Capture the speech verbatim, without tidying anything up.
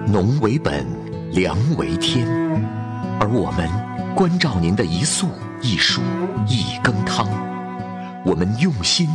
农为本，粮为天，而我们关照您的一粟一蔬一羹汤，我们用心